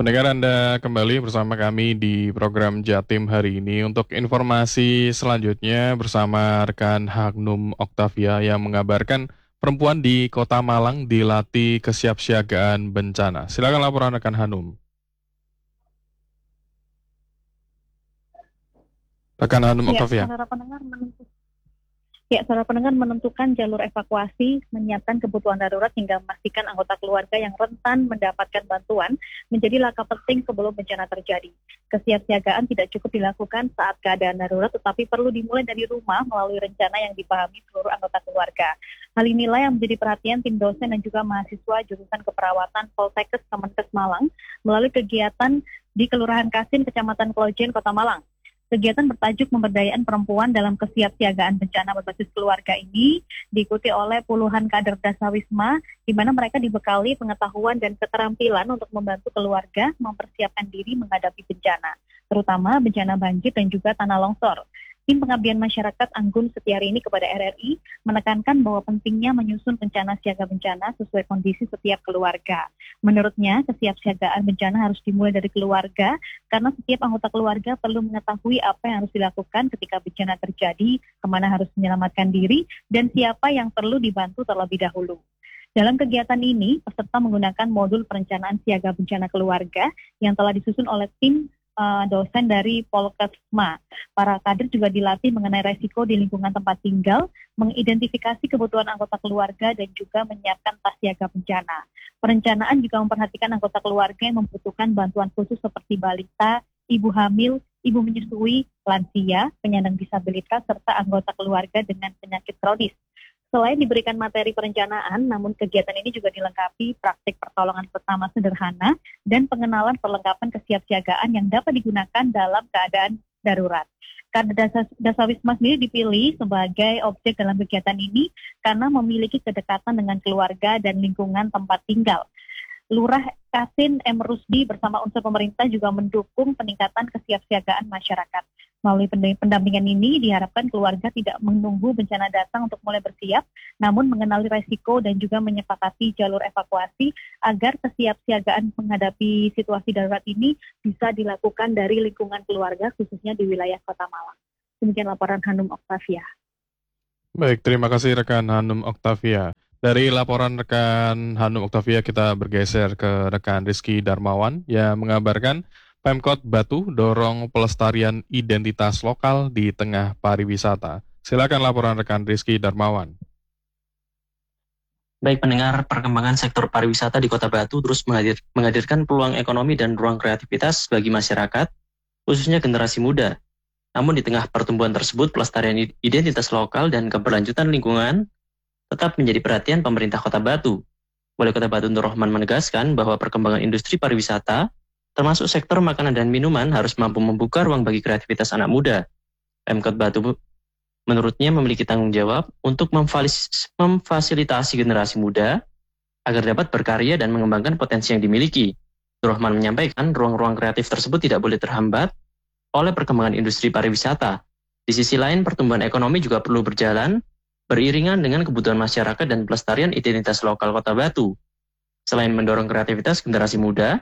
Pendengar Anda kembali bersama kami di program Jatim hari ini untuk informasi selanjutnya bersama rekan Hagnum Oktavia yang mengabarkan perempuan di Kota Malang dilatih kesiapsiagaan bencana. Silakan laporan rekan Hanum. Rekan Hanum Ya, Oktavia. saudara pendengar menentukan jalur evakuasi, menyiapkan kebutuhan darurat hingga memastikan anggota keluarga yang rentan mendapatkan bantuan menjadi langkah penting sebelum bencana terjadi. Kesiapsiagaan tidak cukup dilakukan saat keadaan darurat, tetapi perlu dimulai dari rumah melalui rencana yang dipahami seluruh anggota keluarga. Hal inilah yang menjadi perhatian tim dosen dan juga mahasiswa jurusan keperawatan Poltekkes Kemenkes Malang melalui kegiatan di Kelurahan Kasin, Kecamatan Klojen, Kota Malang. Kegiatan bertajuk pemberdayaan perempuan dalam kesiapsiagaan bencana berbasis keluarga ini diikuti oleh puluhan kader Dasawisma, di mana mereka dibekali pengetahuan dan keterampilan untuk membantu keluarga mempersiapkan diri menghadapi bencana, terutama bencana banjir dan juga tanah longsor. Tim Pengabdian Masyarakat Anggun Setiarini kepada RRI menekankan bahwa pentingnya menyusun rencana siaga bencana sesuai kondisi setiap keluarga. Menurutnya, kesiapsiagaan bencana harus dimulai dari keluarga karena setiap anggota keluarga perlu mengetahui apa yang harus dilakukan ketika bencana terjadi, kemana harus menyelamatkan diri, dan siapa yang perlu dibantu terlebih dahulu. Dalam kegiatan ini, peserta menggunakan modul perencanaan siaga bencana keluarga yang telah disusun oleh tim dosen dari Polkesma. Para kader juga dilatih mengenai resiko di lingkungan tempat tinggal, mengidentifikasi kebutuhan anggota keluarga, dan juga menyiapkan tas siaga bencana. Perencanaan juga memperhatikan anggota keluarga yang membutuhkan bantuan khusus seperti balita, ibu hamil, ibu menyusui, lansia, penyandang disabilitas, serta anggota keluarga dengan penyakit kronis. Selain diberikan materi perencanaan, namun kegiatan ini juga dilengkapi praktik pertolongan pertama sederhana dan pengenalan perlengkapan kesiapsiagaan yang dapat digunakan dalam keadaan darurat. Kader Dasawisma sendiri dipilih sebagai objek dalam kegiatan ini karena memiliki kedekatan dengan keluarga dan lingkungan tempat tinggal. Lurah Kasin M. Rusdi bersama unsur pemerintah juga mendukung peningkatan kesiapsiagaan masyarakat. Melalui pendampingan ini diharapkan keluarga tidak menunggu bencana datang untuk mulai bersiap, namun mengenali resiko dan juga menyepakati jalur evakuasi agar kesiapsiagaan menghadapi situasi darurat ini bisa dilakukan dari lingkungan keluarga khususnya di wilayah Kota Malang. Demikian laporan Hanum Oktavia. Baik, terima kasih rekan Hanum Oktavia. Dari laporan rekan Hanum Oktavia kita bergeser ke rekan Rizky Darmawan yang mengabarkan Pemkot Batu dorong pelestarian identitas lokal di tengah pariwisata. Silakan laporan rekan Rizky Darmawan. Baik pendengar, perkembangan sektor pariwisata di Kota Batu terus menghadirkan peluang ekonomi dan ruang kreativitas bagi masyarakat, khususnya generasi muda. Namun di tengah pertumbuhan tersebut, pelestarian identitas lokal dan keberlanjutan lingkungan tetap menjadi perhatian pemerintah Kota Batu. Wali Kota Batu Nur Rahman menegaskan bahwa perkembangan industri pariwisata, termasuk sektor makanan dan minuman, harus mampu membuka ruang bagi kreativitas anak muda. Pemkot Batu menurutnya memiliki tanggung jawab untuk memfasilitasi generasi muda agar dapat berkarya dan mengembangkan potensi yang dimiliki. Nur Rahman menyampaikan ruang-ruang kreatif tersebut tidak boleh terhambat oleh perkembangan industri pariwisata. Di sisi lain, pertumbuhan ekonomi juga perlu berjalan beriringan dengan kebutuhan masyarakat dan pelestarian identitas lokal Kota Batu. Selain mendorong kreativitas generasi muda,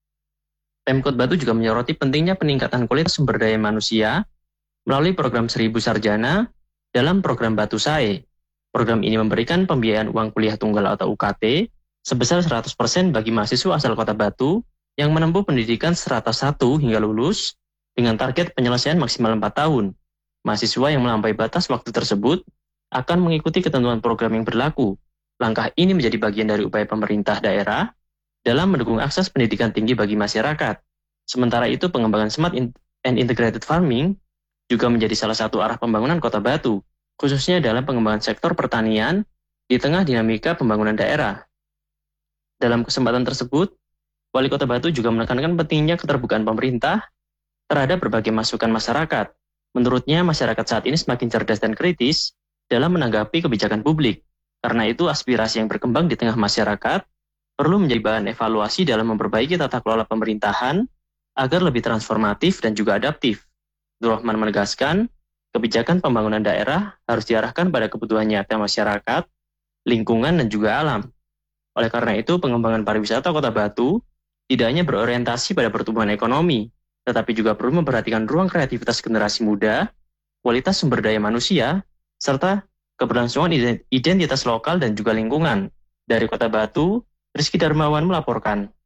Pemkot Batu juga menyoroti pentingnya peningkatan kualitas sumber daya manusia melalui program 1000 Sarjana dalam program Batu Sae. Program ini memberikan pembiayaan uang kuliah tunggal atau UKT sebesar 100% bagi mahasiswa asal Kota Batu yang menempuh pendidikan strata 1 hingga lulus dengan target penyelesaian maksimal 4 tahun. Mahasiswa yang melampaui batas waktu tersebut akan mengikuti ketentuan program yang berlaku. Langkah ini menjadi bagian dari upaya pemerintah daerah dalam mendukung akses pendidikan tinggi bagi masyarakat. Sementara itu, pengembangan smart and integrated farming juga menjadi salah satu arah pembangunan Kota Batu, khususnya dalam pengembangan sektor pertanian di tengah dinamika pembangunan daerah. Dalam kesempatan tersebut, Wali Kota Batu juga menekankan pentingnya keterbukaan pemerintah terhadap berbagai masukan masyarakat. Menurutnya, masyarakat saat ini semakin cerdas dan kritis dalam menanggapi kebijakan publik. Karena itu, aspirasi yang berkembang di tengah masyarakat perlu menjadi bahan evaluasi dalam memperbaiki tata kelola pemerintahan agar lebih transformatif dan juga adaptif. Nur Rahman menegaskan, kebijakan pembangunan daerah harus diarahkan pada kebutuhan nyata masyarakat, lingkungan, dan juga alam. Oleh karena itu, pengembangan pariwisata Kota Batu tidak hanya berorientasi pada pertumbuhan ekonomi, tetapi juga perlu memperhatikan ruang kreativitas generasi muda, kualitas sumber daya manusia, serta keberlangsungan identitas lokal dan juga lingkungan. Dari Kota Batu, Rizky Darmawan melaporkan.